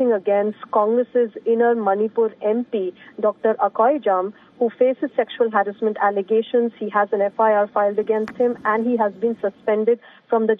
fighting against Congress's inner Manipur MP, Dr. Akoy Jam, who faces sexual harassment allegations. He has an FIR filed against him, and he has been suspended from the